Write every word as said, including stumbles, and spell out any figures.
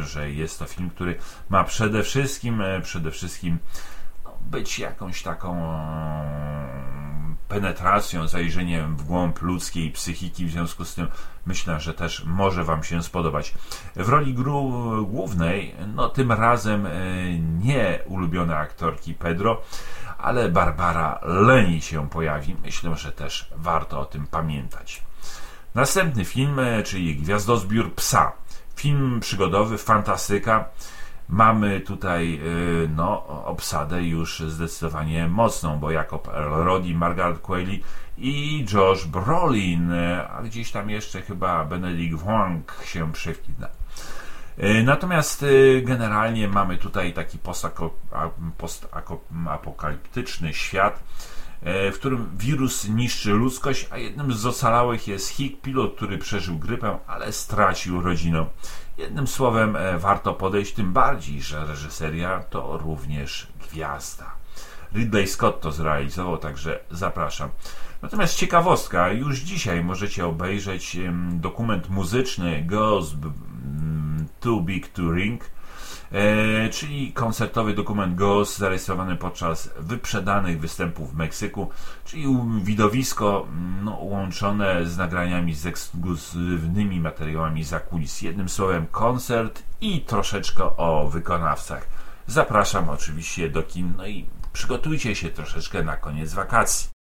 że jest to film, który ma przede wszystkim, przede wszystkim być jakąś taką penetracją, zajrzeniem w głąb ludzkiej psychiki, w związku z tym myślę, że też może Wam się spodobać. W roli gru- głównej, no tym razem nie ulubione aktorki Pedro, ale Barbara Leni się pojawi. Myślę, że też warto o tym pamiętać. Następny film, czyli Gwiazdozbiór psa. Film przygodowy, fantastyka. Mamy tutaj no, obsadę już zdecydowanie mocną, bo Jacob Elordi, Margaret Qualley i Josh Brolin, a gdzieś tam jeszcze chyba Benedict Wong się przewina. Natomiast generalnie mamy tutaj taki postapokaliptyczny świat, w którym wirus niszczy ludzkość, a jednym z ocalałych jest Hick, pilot, który przeżył grypę, ale stracił rodzinę. Jednym słowem warto podejść, tym bardziej, że reżyseria to również gwiazda. Ridley Scott to zrealizował, także zapraszam. Natomiast ciekawostka, już dzisiaj możecie obejrzeć dokument muzyczny Ghost Too Big to Ring, E, czyli koncertowy dokument Ghost zarejestrowany podczas wyprzedanych występów w Meksyku, czyli widowisko no, łączone z nagraniami z ekskluzywnymi materiałami za kulis. Jednym słowem koncert i troszeczkę o wykonawcach. Zapraszam oczywiście do kin, no i przygotujcie się troszeczkę na koniec wakacji.